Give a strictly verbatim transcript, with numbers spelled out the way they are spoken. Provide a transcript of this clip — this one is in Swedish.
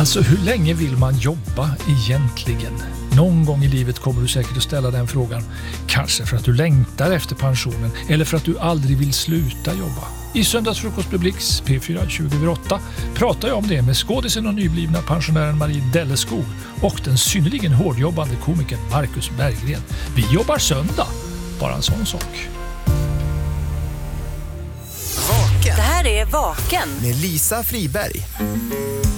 Alltså, hur länge vill man jobba egentligen? Någon gång i livet kommer du säkert att ställa den frågan. Kanske för att du längtar efter pensionen eller för att du aldrig vill sluta jobba. I Söndagsfrukost med Blix, P fyra tjugo över åtta, pratar jag om det med skådisen och nyblivna pensionären Marie Delleskog och den synnerligen hårdjobbande komikern Marcus Berggren. Vi jobbar söndag, bara en sån sak. Vaken. Det här är Vaken Med Lisa Friberg.